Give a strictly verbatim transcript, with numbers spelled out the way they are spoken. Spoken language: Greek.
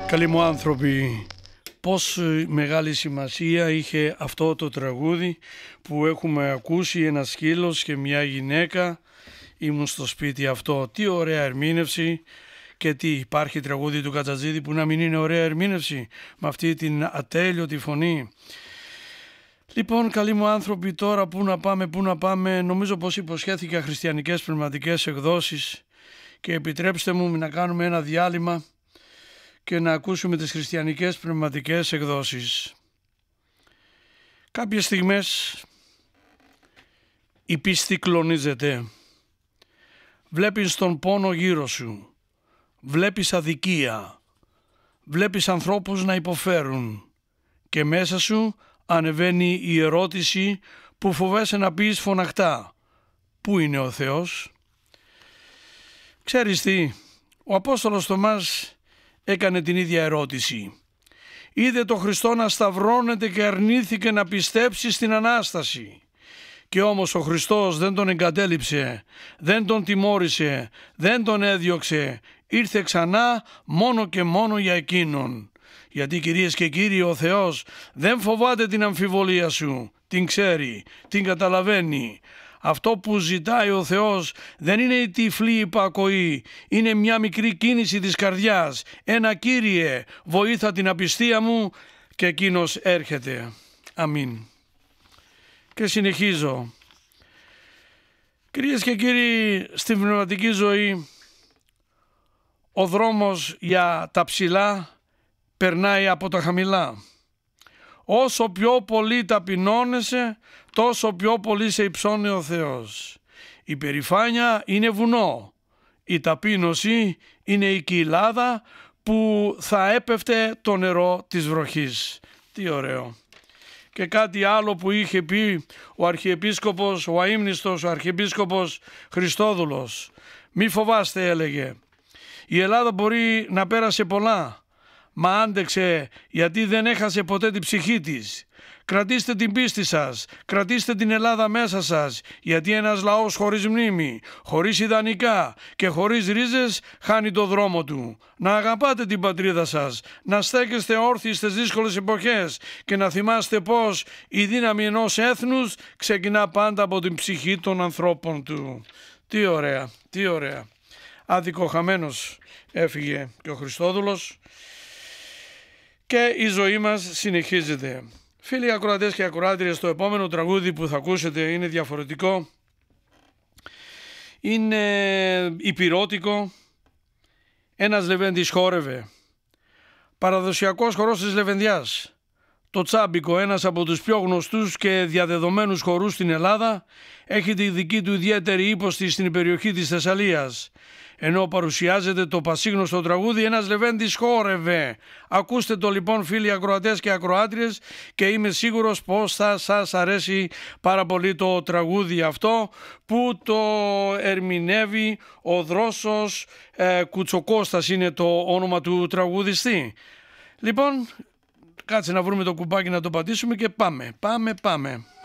Καλοί μου άνθρωποι, πόσο μεγάλη σημασία είχε αυτό το τραγούδι που έχουμε ακούσει, ένα σκύλος και μια γυναίκα, ήμουν στο σπίτι αυτό. Τι ωραία ερμήνευση. Και τι, υπάρχει τραγούδι του Κατζατζίδη που να μην είναι ωραία ερμήνευση με αυτή την ατέλειωτη φωνή. Λοιπόν, καλοί μου άνθρωποι, τώρα πού να πάμε, πού να πάμε. Νομίζω πως υποσχέθηκα χριστιανικές πνευματικές εκδόσεις και επιτρέψτε μου να κάνουμε ένα διάλειμμα και να ακούσουμε τις χριστιανικές πνευματικές εκδόσεις. Κάποιες στιγμές η πίστη κλονίζεται. Βλέπεις τον πόνο γύρω σου. Βλέπεις αδικία. Βλέπεις ανθρώπους να υποφέρουν. Και μέσα σου ανεβαίνει η ερώτηση που φοβέσαι να πεις φωναχτά. Πού είναι ο Θεός? Ξέρεις τι, ο Απόστολος Θωμάς έκανε την ίδια ερώτηση. Είδε τον Χριστό να σταυρώνεται και αρνήθηκε να πιστέψει στην Ανάσταση. Και όμως ο Χριστός δεν τον εγκατέλειψε, δεν τον τιμώρησε, δεν τον έδιωξε. Ήρθε ξανά μόνο και μόνο για εκείνον. Γιατί, κυρίες και κύριοι, ο Θεός δεν φοβάται την αμφιβολία σου. Την ξέρει, την καταλαβαίνει. Αυτό που ζητάει ο Θεός δεν είναι η τυφλή υπακοή. Είναι μια μικρή κίνηση της καρδιάς. Ένα Κύριε, βοήθα την απιστία μου, και εκείνος έρχεται. Αμήν. Και συνεχίζω. Κυρίες και κύριοι, στην πνευματική ζωή ο δρόμος για τα ψηλά περνάει από τα χαμηλά. Όσο πιο πολύ ταπεινώνεσαι, τόσο πιο πολύ σε υψώνει ο Θεός. Η περηφάνεια είναι βουνό. Η ταπείνωση είναι η κοιλάδα που θα έπεφτε το νερό της βροχής. Τι ωραίο. Και κάτι άλλο που είχε πει ο Αρχιεπίσκοπος, ο αείμνηστος, ο Αρχιεπίσκοπος Χριστόδουλος. Μη φοβάστε, έλεγε. Η Ελλάδα μπορεί να πέρασε πολλά, μα άντεξε γιατί δεν έχασε ποτέ την ψυχή της. Κρατήστε την πίστη σας, κρατήστε την Ελλάδα μέσα σας, γιατί ένας λαός χωρίς μνήμη, χωρίς ιδανικά και χωρίς ρίζες χάνει το δρόμο του. Να αγαπάτε την πατρίδα σας, να στέκεστε όρθιοι στις δύσκολες εποχές και να θυμάστε πως η δύναμη ενός έθνους ξεκινά πάντα από την ψυχή των ανθρώπων του. Τι ωραία, τι ωραία. Αδικοχαμένος έφυγε και ο Χριστόδουλος και η ζωή μας συνεχίζεται. Φίλοι ακροατές και ακροάτριες, το επόμενο τραγούδι που θα ακούσετε είναι διαφορετικό. Είναι υπηρώτικο. Ένας λεβέντης χόρευε. Παραδοσιακός χορός της Λεβενδιάς. Το τσάμπικο, ένας από τους πιο γνωστούς και διαδεδομένους χορούς στην Ελλάδα, έχει τη δική του ιδιαίτερη ύποστη στην περιοχή της Θεσσαλίας. Ενώ παρουσιάζεται το πασίγνωστο τραγούδι «Ένας λεβέντης χόρευε». Ακούστε το λοιπόν, φίλοι ακροατές και ακροάτριες, και είμαι σίγουρος πως θα σας αρέσει πάρα πολύ το τραγούδι αυτό, που το ερμηνεύει ο Δρόσος ε, Κουτσοκώστας, είναι το όνομα του τραγουδιστή. Λοιπόν, κάτσε να βρούμε το κουμπάκι να το πατήσουμε και πάμε, πάμε, πάμε.